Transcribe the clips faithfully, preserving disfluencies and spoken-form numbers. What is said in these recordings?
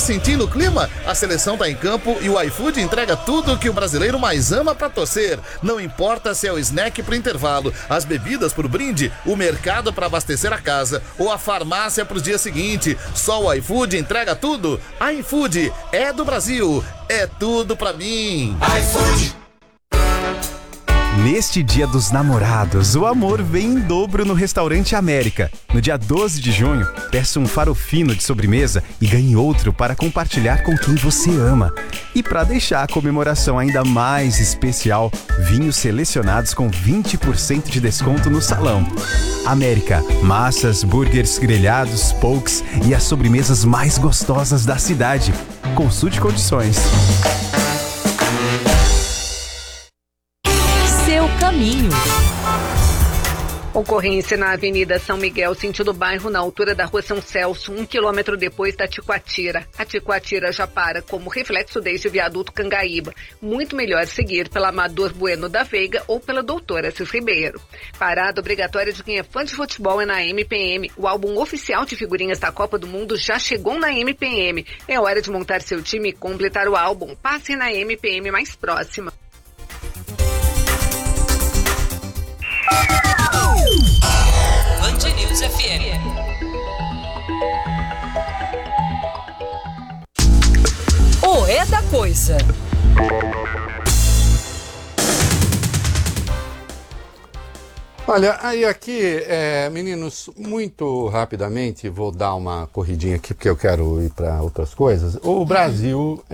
sentindo o clima? A seleção tá em campo e o iFood entrega tudo que o brasileiro mais ama pra torcer. Não importa se é o snack pro intervalo, as bebidas pro brinde, o mercado pra abastecer a casa ou a farmácia pro dia seguinte. Só o iFood entrega tudo. iFood é do Brasil, é tudo pra mim. iFood. Neste Dia dos Namorados, o amor vem em dobro no Restaurante América. No dia doze de junho, peça um farofino de sobremesa e ganhe outro para compartilhar com quem você ama. E para deixar a comemoração ainda mais especial, vinhos selecionados com vinte por cento de desconto no salão. América, massas, burgers grelhados, pokes e as sobremesas mais gostosas da cidade. Consulte condições. Caminho. Ocorrência na Avenida São Miguel, sentido bairro, na altura da Rua São Celso, um quilômetro depois da Ticoatira. A Ticoatira já para como reflexo deste viaduto Cangaíba. Muito melhor seguir pela Amador Bueno da Veiga ou pela Doutora Assis Ribeiro. Parada obrigatória de quem é fã de futebol é na M P M. O álbum oficial de figurinhas da Copa do Mundo já chegou na M P M. É hora de montar seu time e completar o álbum. Passe na M P M mais próxima. Band News F M. O É da Coisa. Olha, aí aqui, é, meninos, muito rapidamente, vou dar uma corridinha aqui porque eu quero ir para outras coisas. O Brasil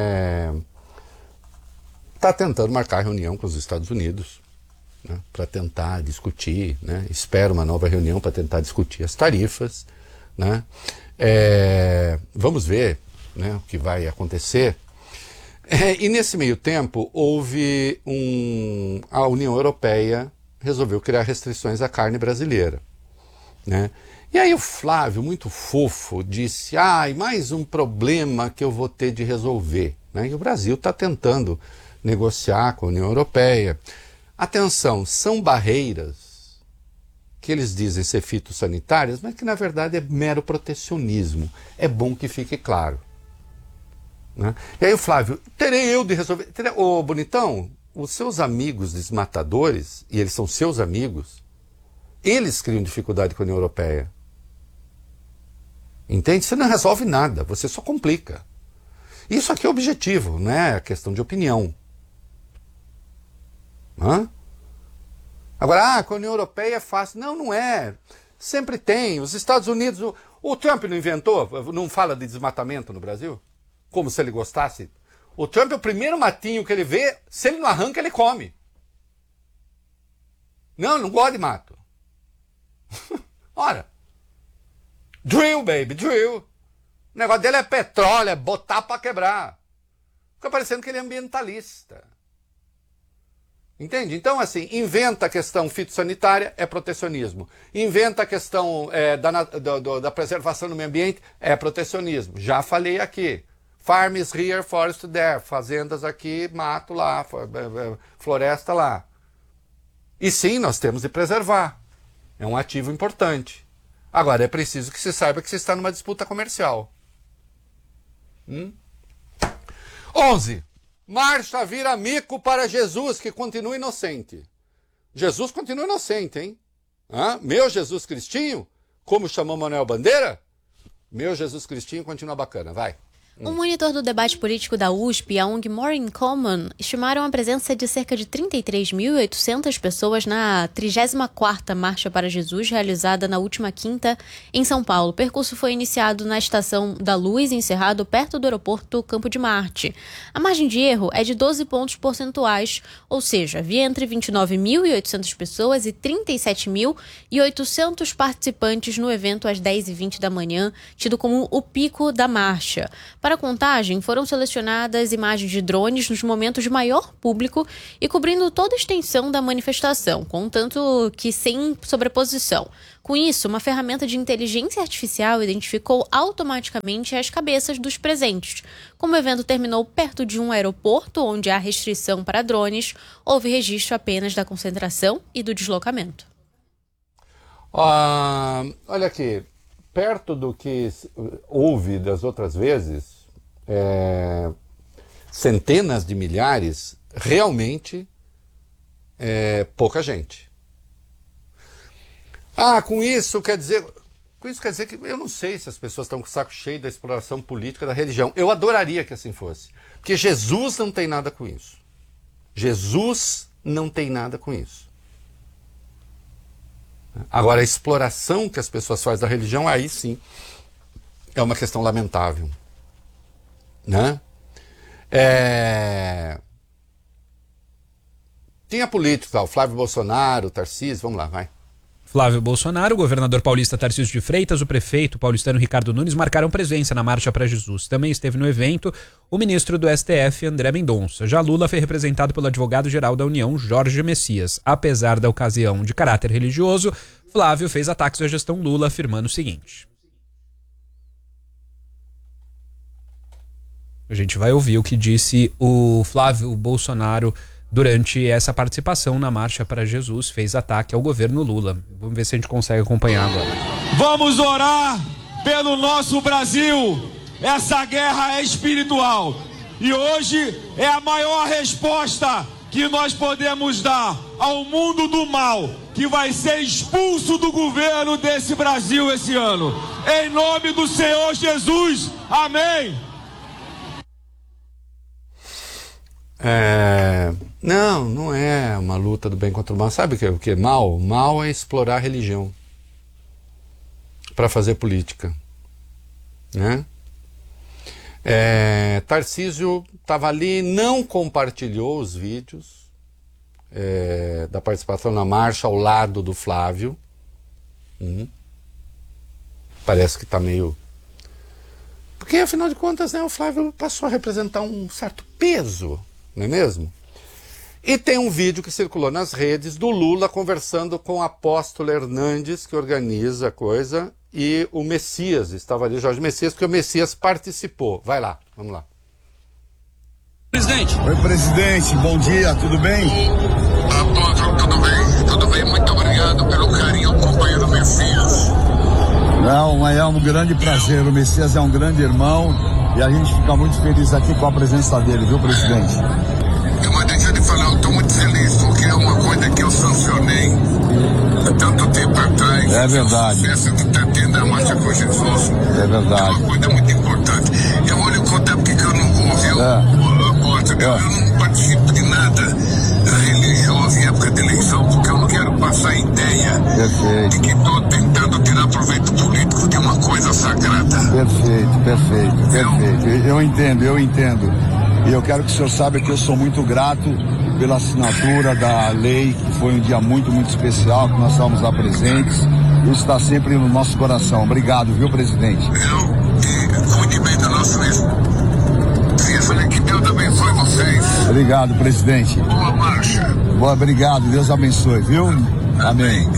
está é, tentando marcar reunião com os Estados Unidos, né, para tentar discutir, né, espero uma nova reunião para tentar discutir as tarifas, né, é, vamos ver, né, o que vai acontecer. É, e nesse meio tempo houve um, a União Europeia resolveu criar restrições à carne brasileira, né, e aí o Flávio, muito fofo, disse, ai, ah, mais um problema que eu vou ter de resolver, né, e o Brasil está tentando negociar com a União Europeia. Atenção, são barreiras que eles dizem ser fitossanitárias, mas que na verdade é mero protecionismo. É bom que fique claro, né? E aí o Flávio, terei eu de resolver... Terei... Ô, bonitão, os seus amigos desmatadores, e eles são seus amigos, eles criam dificuldade com a União Europeia. Entende? Você não resolve nada, você só complica. Isso aqui é objetivo, não é questão de opinião. Hã? Agora, ah, com a União Europeia é fácil. Não, não é. Sempre tem. Os Estados Unidos... O, o Trump não inventou? Não fala de desmatamento no Brasil? Como se ele gostasse? O Trump é o primeiro matinho que ele vê, se ele não arranca, ele come. Não, não gosta de mato. Ora. Drill, baby, drill. O negócio dele é petróleo, é botar pra quebrar. Fica parecendo que ele é ambientalista. Entende? Então, assim, inventa a questão fitossanitária, é protecionismo. Inventa a questão é, da, da, da preservação do meio ambiente, é protecionismo. Já falei aqui. Farms here, forest there. Fazendas aqui, mato lá, floresta lá. E sim, nós temos de preservar. É um ativo importante. Agora, é preciso que se saiba que você está numa disputa comercial. Hum? onze. Marcha vira mico para Jesus, que continua inocente. Jesus continua inocente, hein? Hã? Meu Jesus Cristinho, como chamou Manuel Bandeira? Meu Jesus Cristinho continua bacana, vai. Um monitor do debate político da U S P e a ONG More in Common estimaram a presença de cerca de trinta e três mil e oitocentas pessoas na trigésima quarta Marcha para Jesus, realizada na última quinta em São Paulo. O percurso foi iniciado na Estação da Luz e encerrado perto do aeroporto Campo de Marte. A margem de erro é de doze pontos percentuais, ou seja, havia entre vinte e nove mil e oitocentas pessoas e trinta e sete mil e oitocentos participantes no evento às dez e vinte da manhã, tido como o pico da marcha. Para a contagem, foram selecionadas imagens de drones nos momentos de maior público e cobrindo toda a extensão da manifestação, contanto que sem sobreposição. Com isso, uma ferramenta de inteligência artificial identificou automaticamente as cabeças dos presentes. Como o evento terminou perto de um aeroporto onde há restrição para drones, houve registro apenas da concentração e do deslocamento. Ah, olha aqui, perto do que houve das outras vezes, é, centenas de milhares, realmente é pouca gente. Ah, com isso quer dizer... Com isso quer dizer que eu não sei se as pessoas estão com o saco cheio da exploração política da religião. Eu adoraria que assim fosse. Porque Jesus não tem nada com isso. Jesus não tem nada com isso. Agora, a exploração que as pessoas fazem da religião, aí sim, é uma questão lamentável. Né? É... Tinha políticos lá, o Flávio Bolsonaro, o Tarcísio, vamos lá, vai. Flávio Bolsonaro, o governador paulista Tarcísio de Freitas, o prefeito paulistano Ricardo Nunes marcaram presença na Marcha para Jesus. Também esteve no evento o ministro do S T F, André Mendonça. Já Lula foi representado pelo advogado-geral da União, Jorge Messias. Apesar da ocasião de caráter religioso, Flávio fez ataques à gestão Lula, afirmando o seguinte. A gente vai ouvir o que disse o Flávio Bolsonaro durante essa participação na Marcha para Jesus, fez ataque ao governo Lula. Vamos ver se a gente consegue acompanhar agora. Vamos orar pelo nosso Brasil. Essa guerra é espiritual. E hoje é a maior resposta que nós podemos dar ao mundo do mal, que vai ser expulso do governo desse Brasil esse ano. Em nome do Senhor Jesus. Amém. É... Não, não é uma luta do bem contra o mal. Sabe o que, o que é mal? Mal é explorar a religião para fazer política, né? É, Tarcísio estava ali, não compartilhou os vídeos é, da participação na marcha ao lado do Flávio. Hum. Parece que está meio... Porque, afinal de contas, né, o Flávio passou a representar um certo peso, não é mesmo? E tem um vídeo que circulou nas redes do Lula conversando com o apóstolo Hernandes, que organiza a coisa, e o Messias estava ali, Jorge Messias, porque o Messias participou. Vai lá, vamos lá. Presidente. Oi, presidente, bom dia, tudo bem? Apóstolo, tudo bem? Tudo bem, muito obrigado pelo carinho, companheiro Messias. Não, mas é um grande prazer, o Messias é um grande irmão e a gente fica muito feliz aqui com a presença dele, viu, presidente? Mas deixa eu te falar, eu estou muito feliz porque é uma coisa que eu sancionei há tanto tempo atrás. É verdade. O sucesso que está tendo a Marcha com Jesus. É verdade. É uma coisa muito importante. Eu vou lhe contar porque que eu não vou, viu? É. Apóstolo, é. eu não participo de nada religioso em época de eleição porque eu não quero passar ideia Perfeito. de que estou tentando tirar proveito político de uma coisa sagrada. Perfeito, perfeito, perfeito. Eu, eu entendo, eu entendo. E eu quero que o senhor saiba que eu sou muito grato pela assinatura da lei, que foi um dia muito, muito especial, que nós estávamos lá presentes. Isso está sempre no nosso coração. Obrigado, viu, presidente? Eu, e cuide bem do nosso mesmo. Que Deus abençoe vocês. Obrigado, presidente. Boa marcha. Boa, obrigado, Deus abençoe, viu? Amém.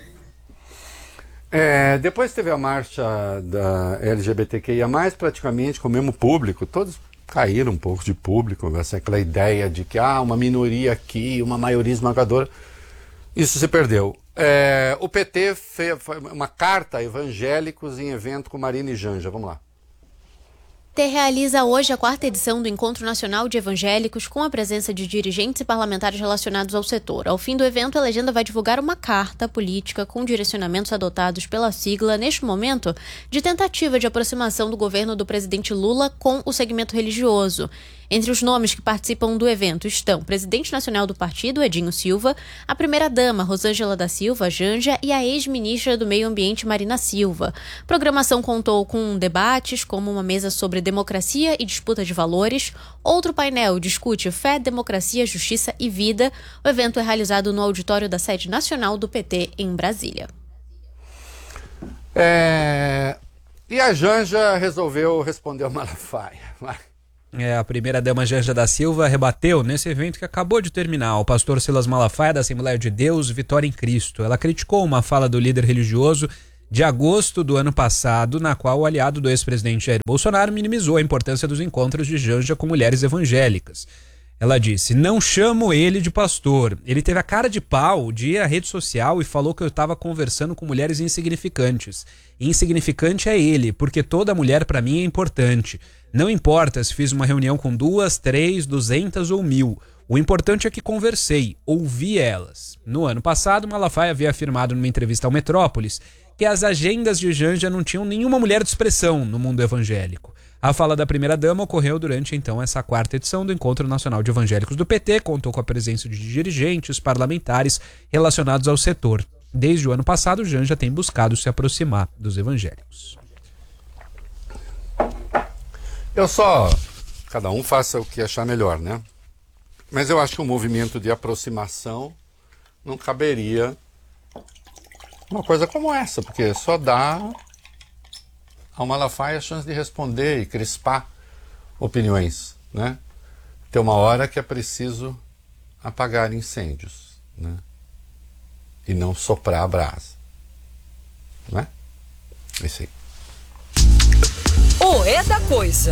É, depois teve a marcha da L G B T Q I A mais, praticamente com o mesmo público, todos caíram um pouco de público, essa, aquela ideia de que ah, uma minoria aqui, uma maioria esmagadora, isso se perdeu. É, o P T fez uma carta a evangélicos em evento com Marina e Janja, vamos lá. O P T realiza hoje a quarta edição do Encontro Nacional de Evangélicos com a presença de dirigentes e parlamentares relacionados ao setor. Ao fim do evento, a legenda vai divulgar uma carta política com direcionamentos adotados pela sigla, neste momento, de tentativa de aproximação do governo do presidente Lula com o segmento religioso. Entre os nomes que participam do evento estão o presidente nacional do partido, Edinho Silva, a primeira-dama, Rosângela da Silva, Janja, e a ex-ministra do Meio Ambiente, Marina Silva. A programação contou com debates, como uma mesa sobre democracia e disputa de valores. Outro painel discute fé, democracia, justiça e vida. O evento é realizado no auditório da sede nacional do P T, em Brasília. É... E a Janja resolveu responder ao Malafaia. É, a primeira-dama Janja da Silva rebateu nesse evento que acabou de terminar o pastor Silas Malafaia da Assembleia de Deus, Vitória em Cristo. Ela criticou uma fala do líder religioso de agosto do ano passado, na qual o aliado do ex-presidente Jair Bolsonaro minimizou a importância dos encontros de Janja com mulheres evangélicas. Ela disse, não chamo ele de pastor. Ele teve a cara de pau de ir à rede social e falou que eu estava conversando com mulheres insignificantes. Insignificante é ele, porque toda mulher para mim é importante. Não importa se fiz uma reunião com duas, três, duzentas ou mil. O importante é que conversei, ouvi elas. No ano passado, Malafaia havia afirmado numa entrevista ao Metrópolis que as agendas de Janja não tinham nenhuma mulher de expressão no mundo evangélico. A fala da primeira-dama ocorreu durante, então, essa quarta edição do Encontro Nacional de Evangélicos do P T, contou com a presença de dirigentes parlamentares relacionados ao setor. Desde o ano passado, Janja tem buscado se aproximar dos evangélicos. Eu só... Cada um faça o que achar melhor, né? Mas eu acho que um movimento de aproximação não caberia uma coisa como essa, porque só dá ao Malafaia a chance de responder e crispar opiniões, né? Tem uma hora que é preciso apagar incêndios, né? E não soprar a brasa, não é? É isso aí. O É da Coisa.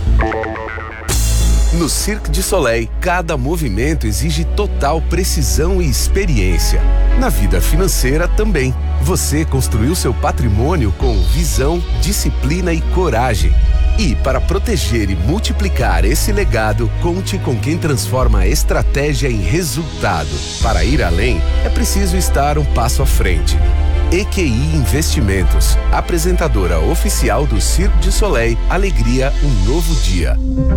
No Cirque du Soleil, cada movimento exige total precisão e experiência. Na vida financeira também. Você construiu seu patrimônio com visão, disciplina e coragem. E para proteger e multiplicar esse legado, conte com quem transforma a estratégia em resultado. Para ir além, é preciso estar um passo à frente. E Q I Investimentos, apresentadora oficial do Cirque du Soleil, alegria, um novo dia.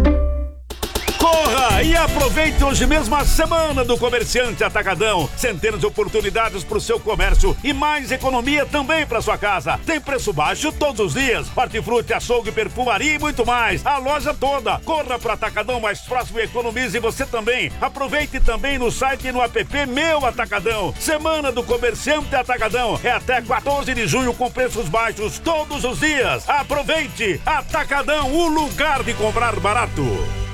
Corra e aproveite hoje mesmo a semana do Comerciante Atacadão. Centenas de oportunidades para o seu comércio e mais economia também para sua casa. Tem preço baixo todos os dias. Hortifruti, açougue, perfumaria e muito mais. A loja toda. Corra para o Atacadão mais próximo e economize você também. Aproveite também no site e no app Meu Atacadão. Semana do Comerciante Atacadão. É até quatorze de junho com preços baixos todos os dias. Aproveite! Atacadão, o lugar de comprar barato.